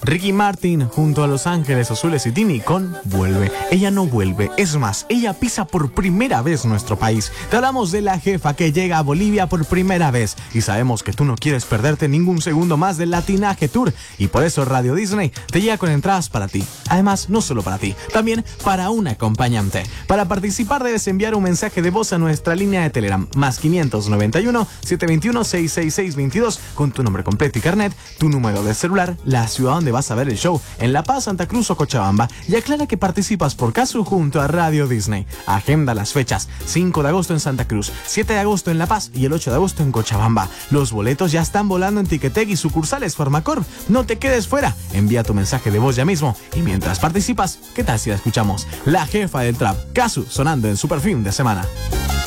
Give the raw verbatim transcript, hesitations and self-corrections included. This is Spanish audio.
Ricky Martin junto a Los Ángeles Azules y Tini con Vuelve. Ella no vuelve, es más, ella pisa por primera vez nuestro país. Te hablamos de La Jefa que llega a Bolivia por primera vez y sabemos que tú no quieres perderte ningún segundo más del Latinaje Tour y por eso Radio Disney te llega con entradas para ti. Además, no solo para ti, también para un acompañante. Para participar debes enviar un mensaje de voz a nuestra línea de Telegram más quinientos noventa y uno, setecientos veintiuno, seiscientos sesenta y seis veintidós con tu nombre completo y carnet, tu número de celular, la ciudad donde vas a ver el show, en La Paz, Santa Cruz o Cochabamba, y aclara que participas por caso junto a Radio Disney. Agenda las fechas: cinco de agosto en Santa Cruz, siete de agosto en La Paz y el ocho de agosto en Cochabamba. Los boletos ya están volando en Ticketek y sucursales Farmacorp. No te quedes fuera, envía tu mensaje de voz ya mismo y mientras participas, ¿qué tal si la escuchamos? La Jefa del Trap, Casu, sonando en Super Fin de Semana.